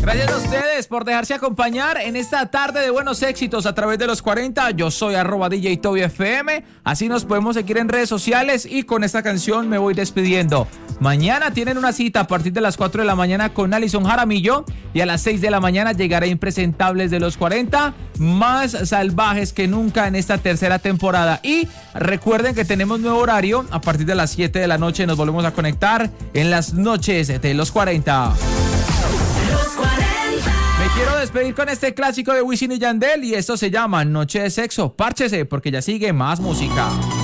Gracias a ustedes por dejarse acompañar en esta tarde de buenos éxitos a través de los 40. Yo soy @DJ Toby FM. Así nos podemos seguir en redes sociales y con esta canción me voy despidiendo. Mañana tienen una cita a partir de las 4 de la mañana con Alison Jaramillo y a las 6 de la mañana llegará Impresentables de los 40, más salvajes que nunca en esta tercera temporada. Y recuerden que tenemos nuevo horario, a partir de las 7 de la noche nos volvemos a conectar en las noches de los 40. Me quiero despedir con este clásico de Wisin y Yandel y esto se llama Noche de Sexo. Párchese porque ya sigue más música.